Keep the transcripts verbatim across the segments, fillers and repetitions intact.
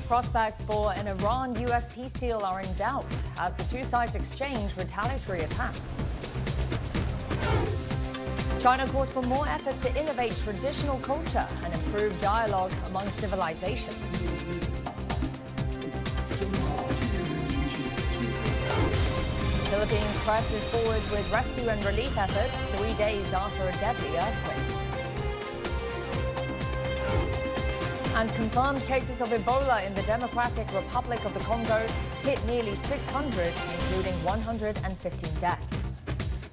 Prospects for an Iran-U S peace deal are in doubt as the two sides exchange retaliatory attacks. China calls for more efforts to innovate traditional culture and improve dialogue among civilizations. Philippines presses forward with rescue and relief efforts three days after a deadly earthquake. And confirmed cases of Ebola in the Democratic Republic of the Congo hit nearly six hundred, including one hundred fifteen deaths.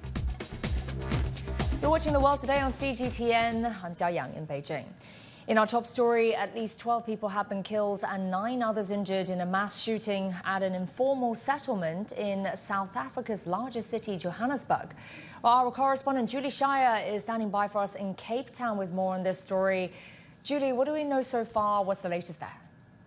You're watching The World Today on C G T N. I'm Jia Yang in Beijing. In our top story, at least twelve people have been killed and nine others injured in a mass shooting at an informal settlement in South Africa's largest city, Johannesburg. Well, our correspondent Julie Shire is standing by for us in Cape Town with more on this story. Julie, what do we know so far? What's the latest there?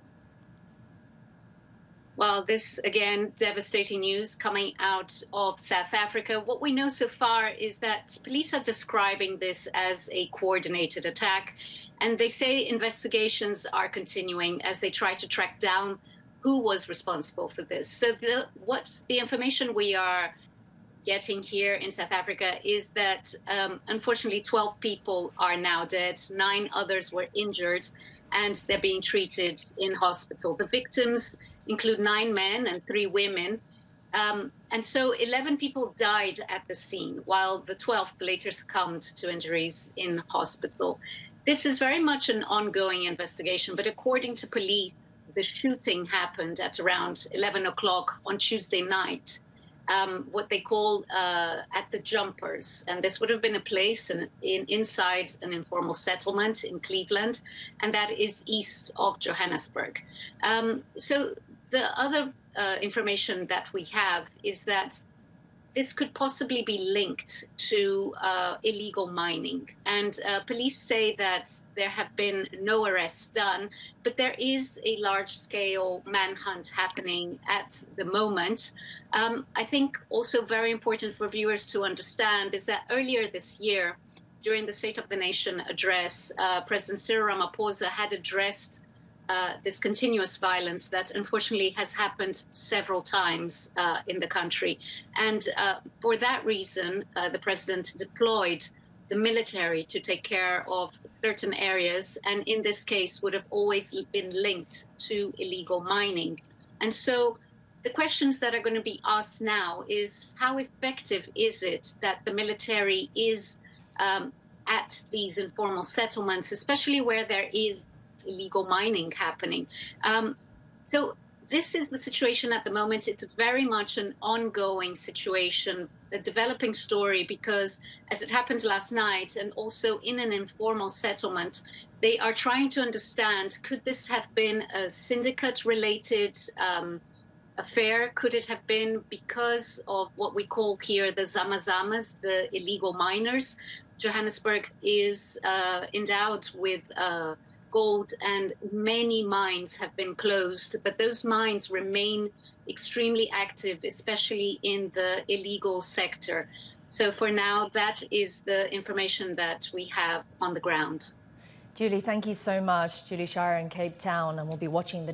Well, this, again, devastating news coming out of South Africa. What we know so far is that police are describing this as a coordinated attack, and they say investigations are continuing as they try to track down who was responsible for this. So the, what the information we are getting here in South Africa is that, um, unfortunately, twelve people are now dead, nine others were injured, and they're being treated in hospital. The victims include nine men and three women. Um, and so eleven people died at the scene, while the twelfth later succumbed to injuries in hospital. This is very much an ongoing investigation, but according to police, the shooting happened at around eleven o'clock on Tuesday night, um, what they call uh, at the Jumpers. And this would have been a place in, in, inside an informal settlement in Cleveland, and that is east of Johannesburg. Um, so the other uh, information that we have is that this could possibly be linked to uh, illegal mining. And uh, police say that there have been no arrests done, but there is a large-scale manhunt happening at the moment. Um, I think also very important for viewers to understand is that earlier this year, during the State of the Nation address, uh, President Cyril Ramaphosa had addressed Uh, this continuous violence that unfortunately has happened several times uh, in the country. And uh, for that reason, uh, the president deployed the military to take care of certain areas, and in this case would have always been linked to illegal mining. And so the questions that are going to be asked now is how effective is it that the military is um, at these informal settlements, especially where there is illegal mining happening. Um, so this is the situation at the moment. It's very much an ongoing situation, a developing story, because as it happened last night and also in an informal settlement, they are trying to understand, could this have been a syndicate-related um, affair? Could it have been because of what we call here the zamazamas, the illegal miners? Johannesburg is uh, endowed with uh, gold, and many mines have been closed, but those mines remain extremely active, especially in the illegal sector. So for now, that is the information that we have on the ground. Julie, thank you so much. Julie Shire in Cape Town, and we'll be watching the